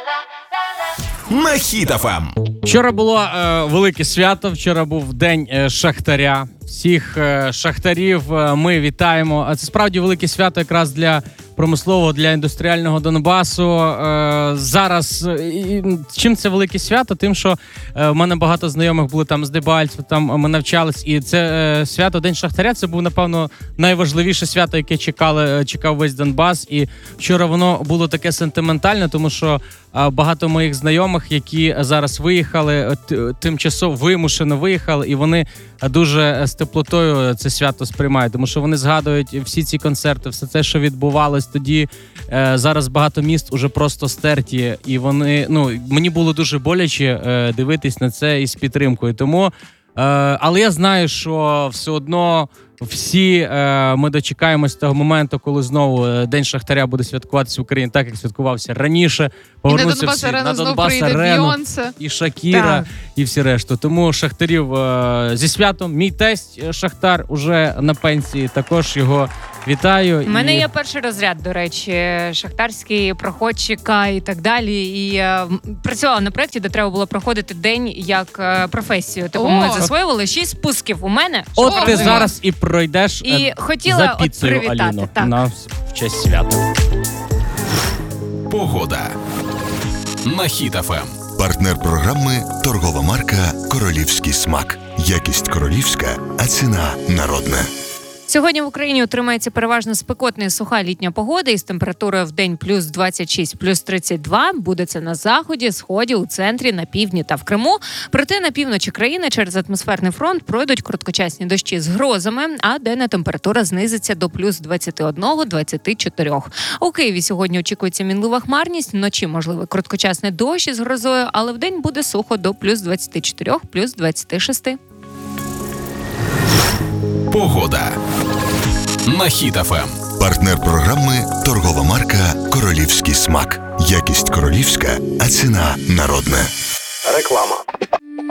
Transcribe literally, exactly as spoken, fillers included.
На Хіт еф ем. Вчора було е, велике свято, вчора був день е, Шахтаря. Всіх е, шахтарів е, ми вітаємо. А це справді велике свято якраз для промислового, для індустріального Донбасу. Е, зараз, е, чим це велике свято? Тим, що е, в мене багато знайомих були там з Дебальцева, там ми навчались. І це е, свято День Шахтаря, це був, напевно, найважливіше свято, яке чекали, чекав весь Донбас. І вчора воно було таке сентиментальне, тому що е, багато моїх знайомих, які зараз виїхали, тимчасово вимушено виїхали, і вони дуже з теплотою це свято сприймають, тому що вони згадують всі ці концерти, все це, що відбувалось тоді. Е, зараз багато міст уже просто стерті, і вони, ну, мені було дуже боляче е, дивитись на це із підтримкою. Тому, е, але я знаю, що все одно всі е, ми дочекаємось того моменту, коли знову День Шахтаря буде святкуватися в Україні так, як святкувався раніше. Повернуться всі на Донбас-арену, і Шакіра, так, і всі решту. Тому шахтарів е, зі святом. Мій тесть Шахтар уже на пенсії, також його вітаю. У мене і... є перший розряд, до речі, шахтарський, проходчика і так далі. І е, працювала на проєкті, де треба було проходити день як е, професію. Тому ми засвоювали шість спусків у мене. От ти розумію. Зараз і пройдеш і е, хотіла за піцею, привітати, Аліно, так. на в честь свята. Погода на Хіт еф ем. Партнер програми – торгова марка «Королівський смак». Якість королівська, а ціна народна. Сьогодні в Україні утримається переважно спекотна і суха літня погода із температурою в день плюс двадцять шість, плюс тридцять два. Буде це на заході, сході, у центрі, на півдні та в Криму. Проте на півночі країни через атмосферний фронт пройдуть короткочасні дощі з грозами, а денна температура знизиться до плюс двадцять один - двадцять чотири. У Києві сьогодні очікується мінлива хмарність, вночі можливий короткочасний дощ із грозою, але вдень буде сухо до плюс двадцять чотири, плюс двадцять шість. Погода на Хіт еф ем. Партнер програми – торгова марка «Королівський смак». Якість королівська, а ціна народна. Реклама.